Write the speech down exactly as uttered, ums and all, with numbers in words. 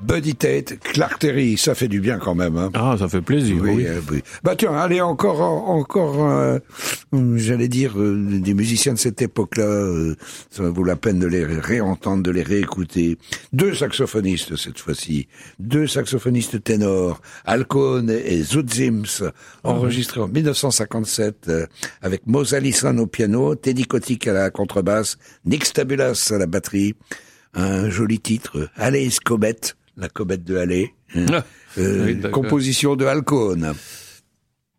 Buddy Tate, Clark Terry, ça fait du bien quand même. Hein. Ah, ça fait plaisir. Oui, oui. euh, oui. Bah tiens, allez encore, encore, euh, j'allais dire euh, des musiciens de cette époque-là. Euh, ça vaut la peine de les réentendre, de les réécouter. Deux saxophonistes cette fois-ci, deux saxophonistes ténors, Alcone et Zoot-Sims, enregistrés en mille neuf cent cinquante-sept euh, avec Mose Allison au piano, Teddy Kotick à la contrebasse, Nick Stabulas à la batterie. Un joli titre, Halley's Comet, la comète de Halley, hein, Ah, euh, oui, composition de Alcone.